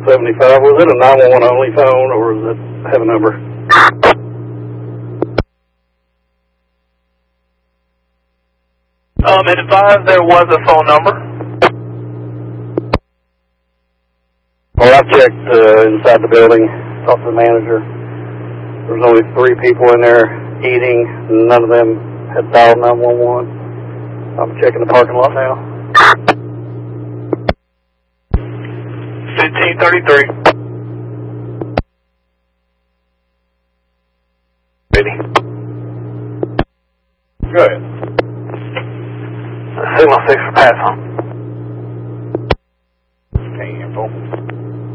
75. Was it a 911 only phone, or does it have a number? Advised there was a phone number. Well, I've checked inside the building, talked to the manager. There's only 3 people in there eating. None of them had dialed 911. I'm checking the parking lot now. 1533. Ready. Go ahead. Signal 6 for pass on.